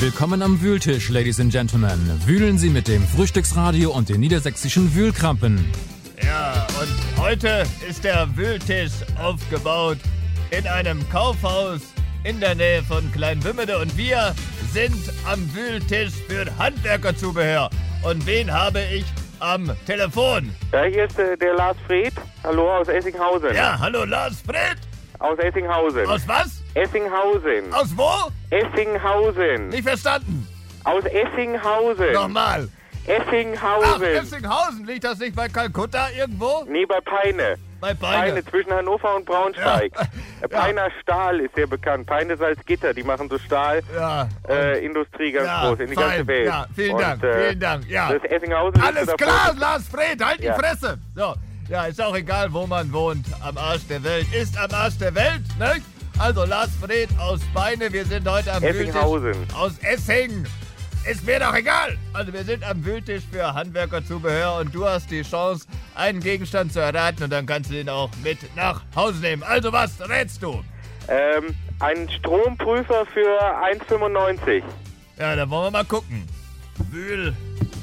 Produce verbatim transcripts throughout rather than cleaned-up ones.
Willkommen am Wühltisch, Ladies and Gentlemen. Wühlen Sie mit dem Frühstücksradio und den niedersächsischen Wühlkrampen. Ja, und heute ist der Wühltisch aufgebaut in einem Kaufhaus in der Nähe von Kleinwümmede und wir sind am Wühltisch für Handwerkerzubehör. Und wen habe ich am Telefon? Ja, hier ist äh, der Lars Fred. Hallo, aus Essinghausen. Ja, hallo Lars Fred. Aus Essinghausen. Aus was? Essinghausen. Aus wo? Essinghausen. Nicht verstanden. Aus Essinghausen. Nochmal. Essinghausen. Ach, Essinghausen. Liegt das nicht bei Kalkutta irgendwo? Nee, bei Peine. Bei Peine. Peine zwischen Hannover und Braunschweig. Ja. Peiner Stahl ist sehr bekannt. Peine Salzgitter, die machen so Stahlindustrie Ja. äh, ganz Ja, groß in die fein. ganze Welt. Ja, vielen und, Dank, äh, vielen Dank. Ja. Das Essinghausen Alles ist klar, davor. Lars Fred, halt Ja. die Fresse. So, ja, ist auch egal, wo man wohnt. Am Arsch der Welt ist am Arsch der Welt, ne? Also Lars Fred aus Beine, wir sind heute am Wühltisch. Essinghausen. Aus Essing. Ist mir doch egal. Also wir sind am Wühltisch für Handwerkerzubehör und du hast die Chance, einen Gegenstand zu erraten und dann kannst du den auch mit nach Hause nehmen. Also was rätst du? Ähm, ein Stromprüfer für eins Komma fünfundneunzig. Ja, dann wollen wir mal gucken. Wühl.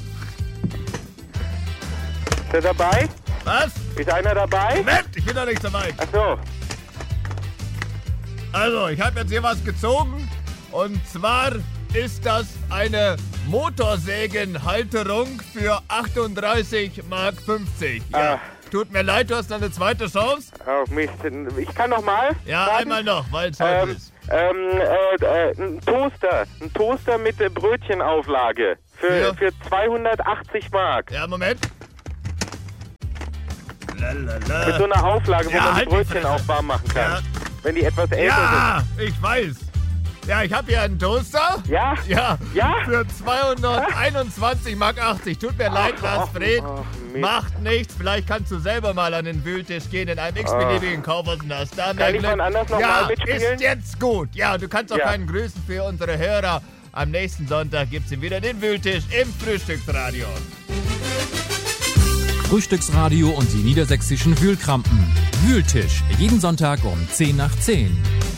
Ist er dabei? Was? Ist einer dabei? Moment, ich bin doch nicht so weit. Ach so. Also, ich habe jetzt hier was gezogen und zwar ist das eine Motorsägenhalterung für achtunddreißig Mark fünfzig. Ja, Ah. tut mir leid, du hast noch eine zweite Chance. Oh Mist. Ich kann noch mal. Ja, warten? einmal noch, weil es heute Ähm, ist. ähm, äh, äh, ein Toaster. Ein Toaster mit äh, Brötchenauflage. Für, Ja. für zweihundertachtzig Mark. Ja, Moment. Lalala. Mit so einer Auflage, wo Ja, man halt die die Brötchen Fresse. auch warm machen kann. Ja. Wenn die etwas älter Ja, ich weiß. Ja, ich habe hier einen Toaster. sind. Ja? Ja, Ja? für zweihunderteinundzwanzig Mark achtzig. Tut mir leid, Lars ach, Fred. ach, Mist. Macht nichts. Vielleicht kannst du selber mal an den Wühltisch gehen in einem x-beliebigen Kaufhaus und hast da mehr Kann ich Glück. wann anders noch ja, mal mitspielen? ist jetzt gut. Ja, du kannst auch Ja. keinen grüßen für unsere Hörer. Am nächsten Sonntag gibt's hier wieder den Wühltisch im Frühstücksradio. Frühstücksradio und die niedersächsischen Wühlkrampen. Wühltisch, jeden Sonntag um zehn nach zehn.